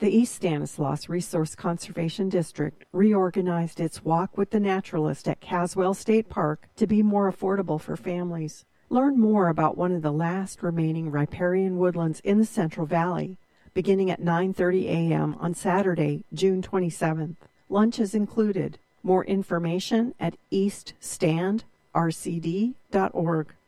The East Stanislaus Resource Conservation District reorganized its Walk with the Naturalist at Caswell State Park to be more affordable for families. Learn more about one of the last remaining riparian woodlands in the Central Valley, beginning at 9:30 a.m. on Saturday, June 27th. Lunch is included. More information at eaststandrcd.org.